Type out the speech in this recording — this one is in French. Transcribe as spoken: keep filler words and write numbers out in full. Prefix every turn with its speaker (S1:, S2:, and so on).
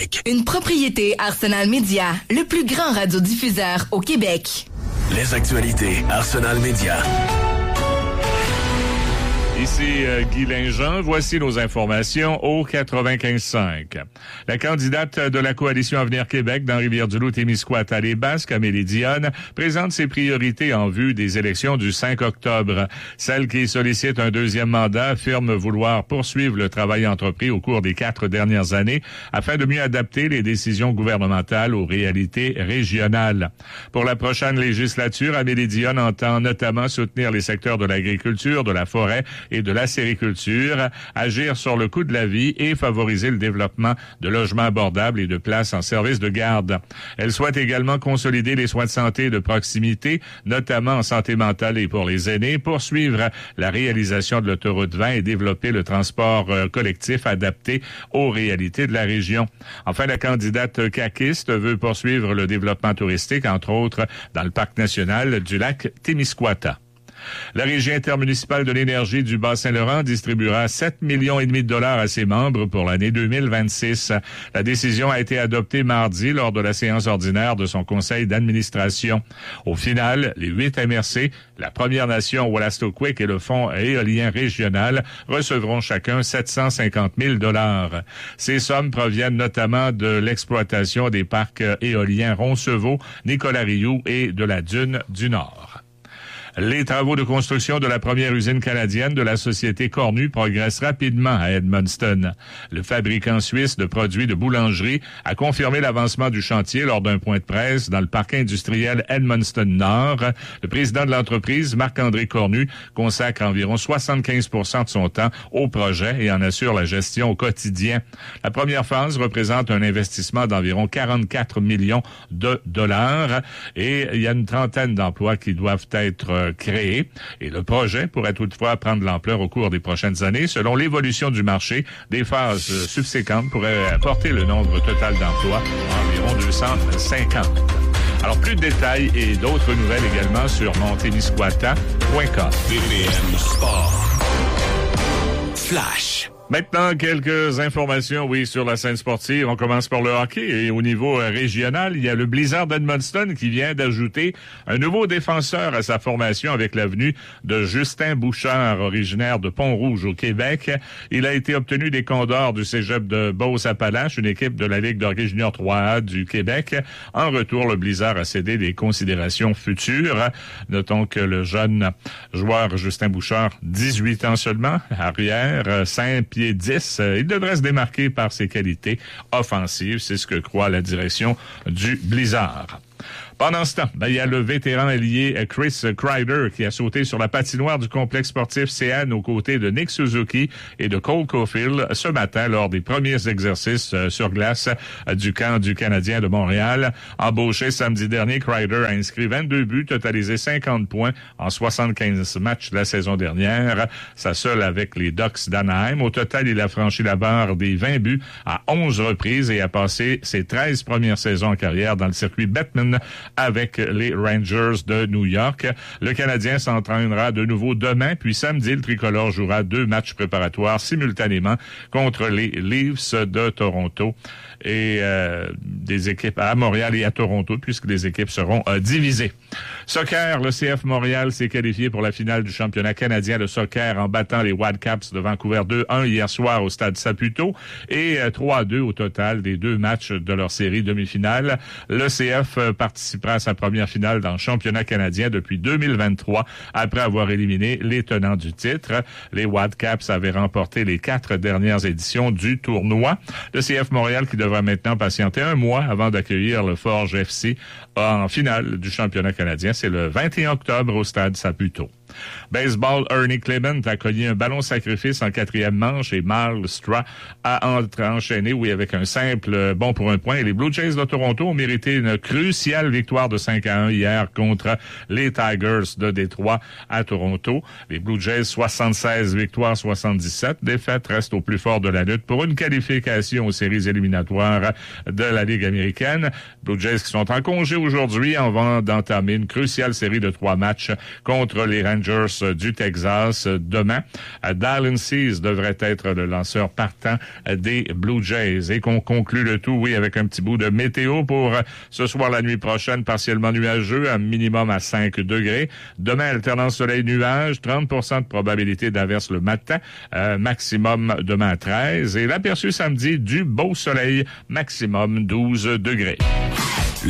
S1: Québec.
S2: Une propriété Arsenal Media, le plus grand radiodiffuseur au Québec.
S1: Les actualités Arsenal Media.
S3: Ici euh, Guy Linjean, voici nos informations au quatre-vingt-quinze cinq. La candidate de la coalition Avenir Québec dans Rivière-du-Loup-Témiscouata les Basques, Amélie Dionne, présente ses priorités en vue des élections du cinq octobre. Celle qui sollicite un deuxième mandat affirme vouloir poursuivre le travail entrepris au cours des quatre dernières années afin de mieux adapter les décisions gouvernementales aux réalités régionales. Pour la prochaine législature, Amélie Dionne entend notamment soutenir les secteurs de l'agriculture, de la forêt et de la sériculture, agir sur le coût de la vie et favoriser le développement de logements abordables et de places en service de garde. Elle souhaite également consolider les soins de santé de proximité, notamment en santé mentale et pour les aînés, poursuivre la réalisation de l'autoroute vingt et développer le transport euh, collectif adapté aux réalités de la région. Enfin, la candidate caquiste veut poursuivre le développement touristique, entre autres dans le parc national du lac Témiscouata. La Régie intermunicipale de l'énergie du Bas-Saint-Laurent distribuera sept millions et demi de dollars à ses membres pour l'année deux mille vingt-six. La décision a été adoptée mardi lors de la séance ordinaire de son conseil d'administration. Au final, les huit M R C, la Première Nation Wolastoqiyik et le Fonds éolien régional recevront chacun sept cent cinquante mille dollars. Ces sommes proviennent notamment de l'exploitation des parcs éoliens Roncevaux, Nicolas-Rioux et de la Dune du Nord. Les travaux de construction de la première usine canadienne de la société Cornu progressent rapidement à Edmundston. Le fabricant suisse de produits de boulangerie a confirmé l'avancement du chantier lors d'un point de presse dans le parc industriel Edmundston Nord. Le président de l'entreprise, Marc-André Cornu, consacre environ soixante-quinze pour cent de son temps au projet et en assure la gestion au quotidien. La première phase représente un investissement d'environ quarante-quatre millions de dollars et il y a une trentaine d'emplois qui doivent être créé et le projet pourrait toutefois prendre de l'ampleur au cours des prochaines années. Selon l'évolution du marché, des phases subséquentes pourraient porter le nombre total d'emplois à environ deux cent cinquante. Alors, plus de détails et d'autres nouvelles également sur mon témiscouata point com.
S1: V P M Sport. Flash.
S3: Maintenant, quelques informations, oui, sur la scène sportive. On commence par le hockey et au niveau euh, régional, il y a le Blizzard d'Edmundston qui vient d'ajouter un nouveau défenseur à sa formation avec la venue de Justin Bouchard, originaire de Pont-Rouge au Québec. Il a été obtenu des Condors du cégep de Beauce-Appalaches, une équipe de la Ligue de hockey junior trois A du Québec. En retour, le Blizzard a cédé des considérations futures. Notons que le jeune joueur Justin Bouchard, dix-huit ans seulement, arrière, cinq pieds dix, il devrait se démarquer par ses qualités offensives, c'est ce que croit la direction du Blizzard. Pendant ce temps, ben, il y a le vétéran allié Chris Kreider qui a sauté sur la patinoire du complexe sportif C N aux côtés de Nick Suzuki et de Cole Caulfield ce matin lors des premiers exercices euh, sur glace euh, du camp du Canadien de Montréal. Embauché samedi dernier, Kreider a inscrit vingt-deux buts, totalisé cinquante points en soixante-quinze matchs la saison dernière. Sa seule avec les Ducks d'Anaheim. Au total, il a franchi la barre des vingt buts à onze reprises et a passé ses treize premières saisons en carrière dans le circuit Bettman avec les Rangers de New York. Le Canadien s'entraînera de nouveau demain, puis samedi, le tricolore jouera deux matchs préparatoires simultanément contre les Leafs de Toronto et euh, des équipes à Montréal et à Toronto, puisque les équipes seront euh, divisées. Soccer, le C F Montréal s'est qualifié pour la finale du championnat canadien de soccer en battant les Whitecaps de Vancouver deux un hier soir au stade Saputo et euh, trois à deux au total des deux matchs de leur série demi-finale. Le C F euh, participera à sa première finale dans le championnat canadien depuis deux mille vingt-trois après avoir éliminé les tenants du titre. Les Whitecaps avaient remporté les quatre dernières éditions du tournoi. Le C F Montréal qui devra maintenant patienter un mois avant d'accueillir le Forge F C en finale du championnat canadien. C'est le vingt et un octobre au stade Saputo. Baseball, Ernie Clement a cogné un ballon sacrifice en quatrième manche et Marl Stra a enchaîné, oui, avec un simple bon pour un point. Et les Blue Jays de Toronto ont mérité une cruciale victoire de cinq à un hier contre les Tigers de Détroit à Toronto. Les Blue Jays, soixante-seize victoires, soixante-dix-sept défaites, restent au plus fort de la lutte pour une qualification aux séries éliminatoires de la Ligue américaine. Blue Jays qui sont en congé aujourd'hui en vent d'entamer une cruciale série de trois matchs contre les Rangers Rangers du Texas demain. Dylan Cease devrait être le lanceur partant des Blue Jays. Et qu'on conclut le tout, oui, avec un petit bout de météo pour ce soir, la nuit prochaine, partiellement nuageux, un minimum à cinq degrés. Demain, alternance soleil-nuage, trente pour cent de probabilité d'averse le matin, euh, maximum demain à treize. Et l'aperçu samedi, du beau soleil, maximum douze degrés.